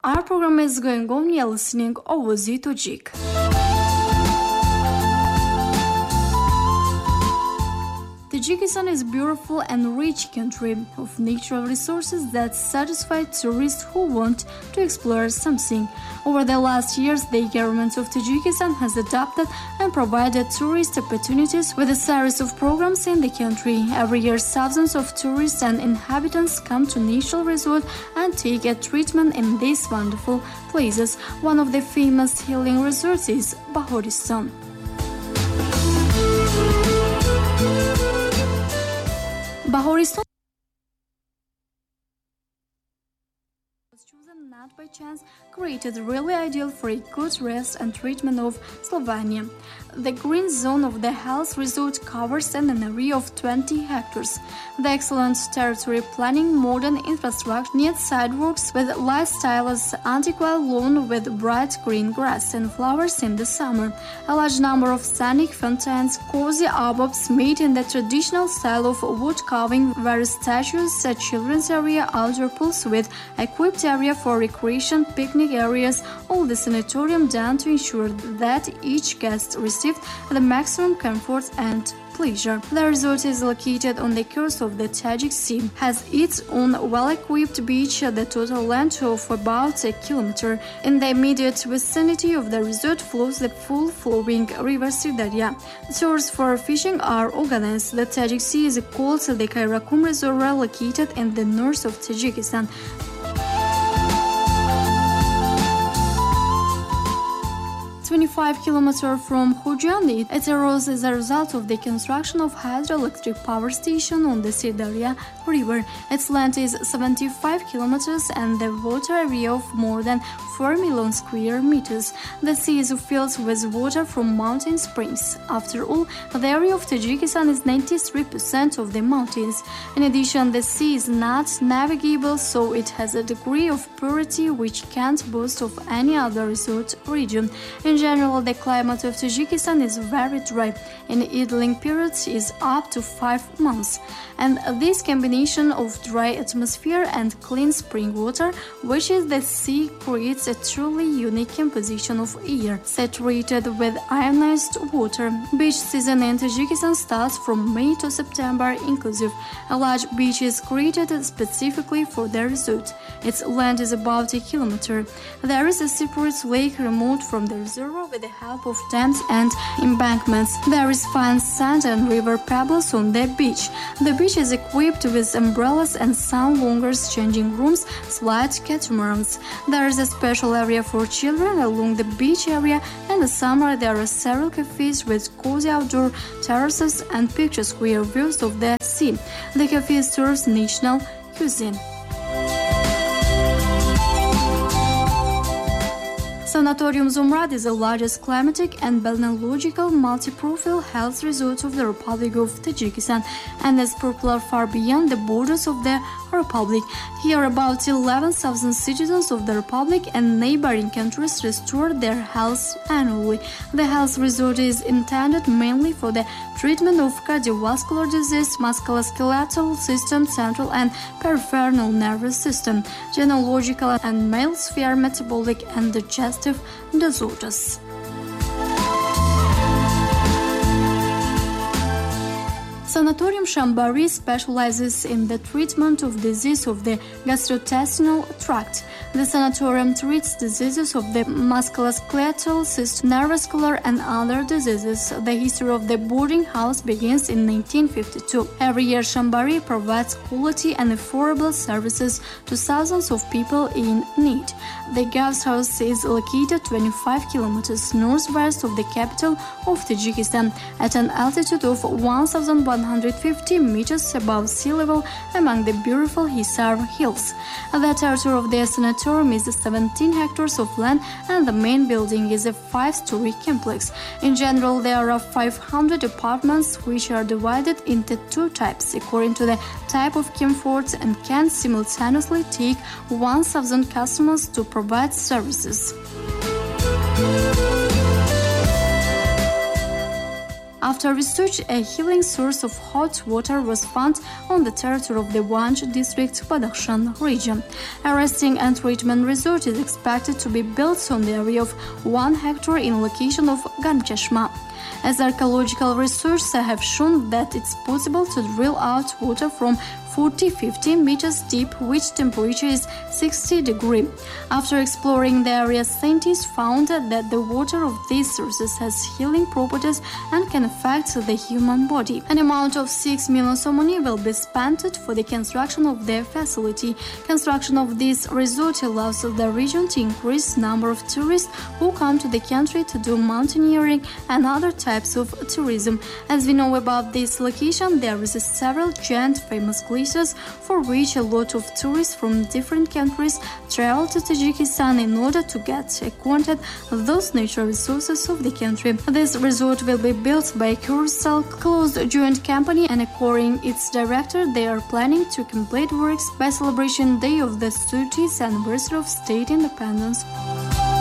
Our program is going on. You're listening Ovozi Tojik. Tajikistan is a beautiful and rich country of natural resources that satisfy tourists who want to explore something. Over the last years, the government of Tajikistan has adopted and provided tourist opportunities with a series of programs in the country. Every year, thousands of tourists and inhabitants come to natural resort and take a treatment in these wonderful places. One of the famous healing resorts is Bahoristan. Bahoristan was chosen not by chance, created really ideal for a good rest and treatment of Slovenia. The green zone of the health resort covers an area of 20 hectares. The excellent territory planning, modern infrastructure, neat sidewalks with lifestyles, antiqual lawn with bright green grass and flowers in the summer, a large number of scenic fountains, cozy arbors made in the traditional style of wood carving, various statues, a children's area, outdoor pools with equipped area for recreation, picnic areas, all the sanatorium done to ensure that each guest received the maximum comfort and pleasure. The resort is located on the coast of the Tajik Sea, has its own well-equipped beach at the total length of about a kilometer. In the immediate vicinity of the resort flows the full-flowing river Sirdarya. Tours for fishing are organized. The Tajik Sea is called the Karakum Reservoir, located in the north of Tajikistan. 25 km from Khujandi, it arose as a result of the construction of hydroelectric power station on the Sirdarya River. Its length is 75 km and the water area of more than 4 million square meters. The sea is filled with water from mountain springs. After all, the area of Tajikistan is 93% of the mountains. In addition, the sea is not navigable, so it has a degree of purity which can't boast of any other resort region. In general, the climate of Tajikistan is very dry, and idling period is up to 5 months. And this combination of dry atmosphere and clean spring water, which is the sea, creates a truly unique composition of air, saturated with ionized water. Beach season in Tajikistan starts from May to September inclusive. A large beach is created specifically for the resort. Its length is about a kilometer. There is a separate lake removed from the reservoir with the help of dams and embankments. There is fine sand and river pebbles on the beach. The beach is equipped with umbrellas and sun longers, changing rooms, slide catamarans. There is a special area for children along the beach area. In the summer, there are several cafes with cozy outdoor terraces and picturesque views of the sea. The cafe serves national cuisine. Sanatorium Zumrad is the largest climatic and balneological multi-profile health resort of the Republic of Tajikistan and is popular far beyond the borders of the Republic. Here, about 11,000 citizens of the Republic and neighboring countries restore their health annually. The health resort is intended mainly for the treatment of cardiovascular disease, musculoskeletal system, central and peripheral nervous system, gynecological and male sphere, metabolic and digestive disorders. Sanatorium Shambari specializes in the treatment of disease of the gastrointestinal tract. The sanatorium treats diseases of the musculoskeletal system, neurovascular and other diseases. The history of the boarding house begins in 1952. Every year, Shambari provides quality and affordable services to thousands of people in need. The guest house is located 25 kilometers northwest of the capital of Tajikistan at an altitude of 1,150 meters above sea level among the beautiful Hisar Hills. The territory of the sanatorium is 17 hectares of land and the main building is a 5-story complex. In general, there are 500 apartments which are divided into 2 types according to the type of comfort and can simultaneously take 1,000 customers to provide services. After research, a healing source of hot water was found on the territory of the Wanj district, Badakhshan region. A resting and treatment resort is expected to be built on the area of 1 hectare in location of Ganchashma. As archaeological research have shown that it's possible to drill out water from 40-50 meters deep, which temperature is 60 degrees. After exploring the area, scientists found that the water of these sources has healing properties and can affect the human body. An amount of 6 million somoni will be spent for the construction of the facility. Construction of this resort allows the region to increase number of tourists who come to the country to do mountaineering and other types of tourism. As we know about this location, there is several giant famous glaciers for which a lot of tourists from different countries travel to Tajikistan in order to get acquainted with those natural resources of the country. This resort will be built by Kursal closed joint company, and according its director, they are planning to complete works by celebration day of the 30th anniversary of state independence.